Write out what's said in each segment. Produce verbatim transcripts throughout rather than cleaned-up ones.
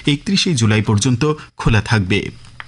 একত্রিশে জুলাই পর্যন্ত খোলা থাকবে।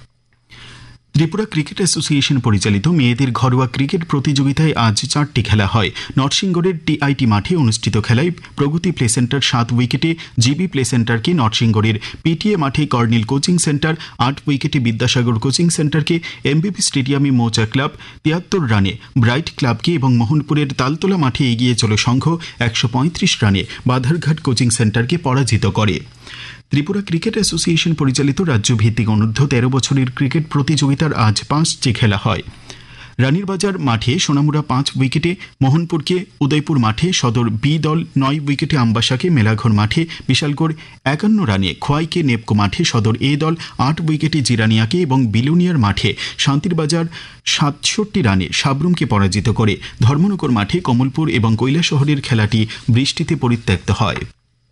ত্রিপুরা ক্রিকেট অ্যাসোসিয়েশন পরিচালিত মেয়েদের ঘরোয়া ক্রিকেট প্রতিযোগিতায় আজ চারটি খেলা হয়। নরসিংগড়ের টিআইটি মাঠে অনুষ্ঠিত খেলায় প্রগতি প্লে সেন্টার সাত উইকেটে জিবি প্লে সেন্টারকে, নরসিংগড়ের পিটিএ মাঠে কর্নেল কোচিং সেন্টার আট উইকেটে বিদ্যাসাগর কোচিং সেন্টারকে, এমবিপি স্টেডিয়ামে মৌচা ক্লাব তিয়াত্তর রানে ব্রাইট ক্লাবকে এবং মোহনপুরের তালতলা মাঠে এগিয়ে চলো সংঘ একশো পঁয়ত্রিশ রানে বাধারঘাট কোচিং সেন্টারকে পরাজিত করে। ত্রিপুরা ক্রিকেট অ্যাসোসিয়েশন পরিচালিত রাজ্যভিত্তিক অনূর্ধ্ব তেরো বছরের ক্রিকেট প্রতিযোগিতার আজ পাঁচটি খেলা হয়। রানীরবাজার মাঠে সোনামুড়া পাঁচ উইকেটে মোহনপুরকে, উদয়পুর মাঠে সদর বি দল নয় উইকেটে আম্বাসাকে, মেলাঘর মাঠে বিশালগড় একান্ন রানে খোয়াইকে, নেপকো মাঠে সদর এ দল আট উইকেটে জিরানিয়াকে এবং বিলুনিয়ার মাঠে শান্তিরবাজার সাতষট্টি রানে সাবরুমকে পরাজিত করে। ধর্মনগর মাঠে কমলপুর এবং কৈলাসহরের খেলাটি বৃষ্টিতে পরিত্যক্ত হয়।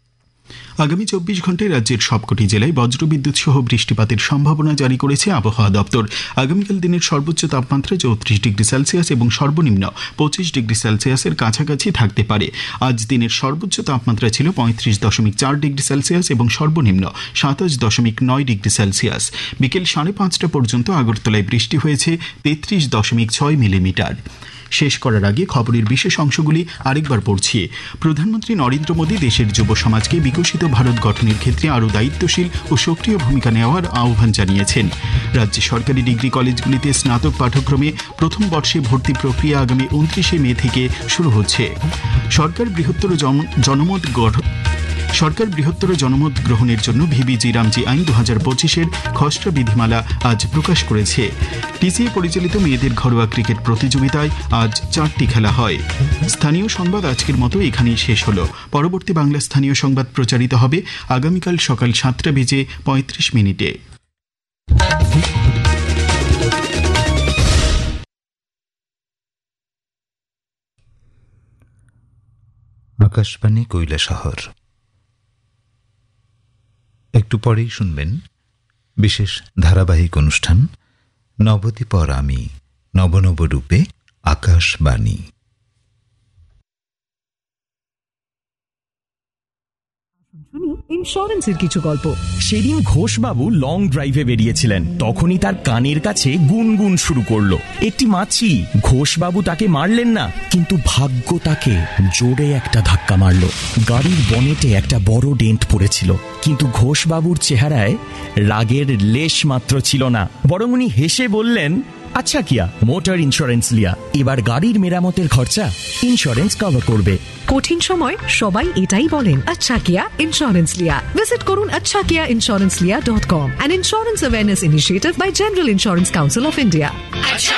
আগামী চব্বিশ ঘন্টায় রাজ্যের সবকটি জেলায় বজ্রবিদ্যুৎ সহ বৃষ্টিপাতের সম্ভাবনা জারি করেছে আবহাওয়া দপ্তর। আগামীকাল দিনের সর্বোচ্চ তাপমাত্রা চৌত্রিশ ডিগ্রি সেলসিয়াস এবং সর্বনিম্ন পঁচিশ ডিগ্রি সেলসিয়াসের কাছাকাছি থাকতে পারে। আজ দিনের সর্বোচ্চ তাপমাত্রা ছিল পঁয়ত্রিশ দশমিক চার ডিগ্রি সেলসিয়াস এবং সর্বনিম্ন সাতাশ দশমিক নয় ডিগ্রি সেলসিয়াস। বিকেল সাড়ে পাঁচটা পর্যন্ত আগরতলায় বৃষ্টি হয়েছে তেত্রিশ দশমিক ছয় মিলিমিটার। শেষ করার আগে খবরের বিশেষ অংশগুলি আরেকবার পড়ছি। প্রধানমন্ত্রী নরেন্দ্র মোদী দেশের যুব সমাজকে বিকশিত ভারত গঠনের ক্ষেত্রে আরও দায়িত্বশীল ও সক্রিয় ভূমিকা নেওয়ার আহ্বান জানিয়েছেন। রাজ্যে সরকারি ডিগ্রি কলেজগুলিতে স্নাতক পাঠ্যক্রমে প্রথম বর্ষে ভর্তি প্রক্রিয়া আগামী উনত্রিশে মে থেকে শুরু হচ্ছে। সরকার বৃহত্তর জনমত গঠন সরকার বৃহত্তর জনমত গ্রহণের জন্য ভিবিজি রামজি আইন দু হাজার পঁচিশের খসড়া বিধিমালা আজ প্রকাশ করেছে। টিসিএ পরিচালিত মেয়েদের ঘরোয়া ক্রিকেট প্রতিযোগিতায় আজ চারটি খেলা হয়। স্থানীয় সংবাদ আজকের মতো এখানেই শেষ হলো। পরবর্তী বাংলা স্থানীয় সংবাদ প্রচারিত হবে আগামীকাল সকাল সাতটা বেজে পঁয়ত্রিশ মিনিটে। আকাশবাণী কৈলাসহর। একটু পরেই শুনবেন বিশেষ ধারাবাহিক অনুষ্ঠান নবদ্বীপর আমি নবনব রূপে আকাশবাণী। ইন্স্যুরেন্সের কিছু গল্প। সেদিন ঘোষবাবু লং ড্রাইভে বেরিয়েছিলেন, তখনই তার কানের কাছে গুনগুন শুরু করলো। একটি মাছি। ঘোষবাবু তাকে মারলেন না, কিন্তু ভাগ্য তাকে জোরে একটা ধাক্কা মারল। গাড়ির বনেটে একটা বড় ডেন্ট পড়েছিল, কিন্তু ঘোষবাবুর চেহারায় রাগের লেশ মাত্র ছিল না। বরং উনি হেসে বললেন, আচ্ছা কিয়া, মোটর ইন্স্যুরেন্স লিয়া, এবার গাড়ির মেরামতের খরচা ইন্স্যুরেন্স কভার করবে। কঠিন সময় সবাই এটাই বলেন, আচ্ছা কিয়া ইন্স্যুরেন্স লিয়া। ভিজিট করুন আচ্ছা কিয়া ইন্স্যুরেন্স লিয়া dot com, an insurance awareness initiative by General Insurance Council of India.